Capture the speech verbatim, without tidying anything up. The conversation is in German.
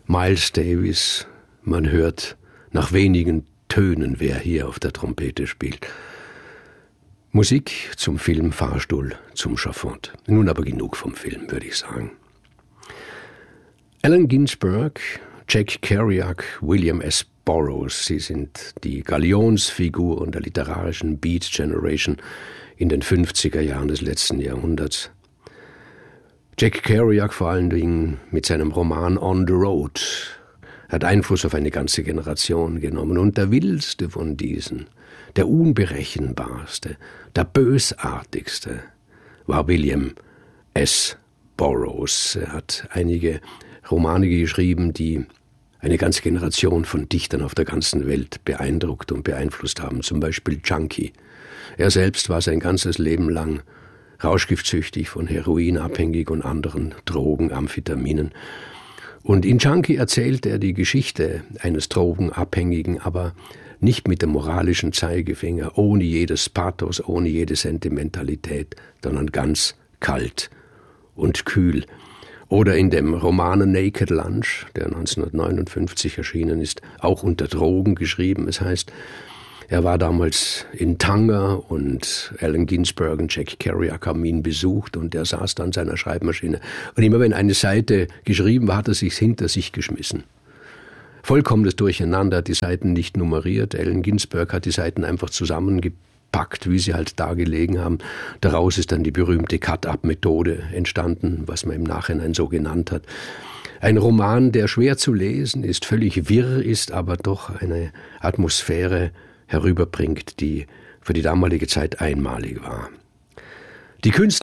Miles Davis, man hört nach wenigen Tönen, wer hier auf der Trompete spielt. Musik zum Film Fahrstuhl zum Schafott. Nun aber genug vom Film, würde ich sagen. Allen Ginsberg, Jack Kerouac, William S. Burroughs, sie sind die Galionsfiguren der literarischen Beat Generation in den fünfziger Jahren des letzten Jahrhunderts. Jack Kerouac vor allen Dingen mit seinem Roman On the Road hat Einfluss auf eine ganze Generation genommen. Und der wildste von diesen, der unberechenbarste, der bösartigste war William S. Burroughs. Er hat einige Romane geschrieben, die eine ganze Generation von Dichtern auf der ganzen Welt beeindruckt und beeinflusst haben. Zum Beispiel Junkie. Er selbst war sein ganzes Leben lang rauschgiftsüchtig, von Heroin abhängig und anderen Drogen, Amphetaminen. Und in Junkie erzählt er die Geschichte eines Drogenabhängigen, aber nicht mit dem moralischen Zeigefinger, ohne jedes Pathos, ohne jede Sentimentalität, sondern ganz kalt und kühl. Oder in dem Roman Naked Lunch, der neunzehnhundertneunundfünfzig erschienen ist, auch unter Drogen geschrieben. Es heißt, er war damals in Tanga und Allen Ginsberg und Jack Kerouac haben ihn besucht und er saß da an seiner Schreibmaschine. Und immer wenn eine Seite geschrieben war, hat er sich hinter sich geschmissen. Vollkommenes Durcheinander, hat die Seiten nicht nummeriert. Allen Ginsberg hat die Seiten einfach zusammengepackt, wie sie halt da gelegen haben. Daraus ist dann die berühmte Cut-Up-Methode entstanden, was man im Nachhinein so genannt hat. Ein Roman, der schwer zu lesen ist, völlig wirr ist, aber doch eine Atmosphäre herüberbringt, die für die damalige Zeit einmalig war. Die Künstler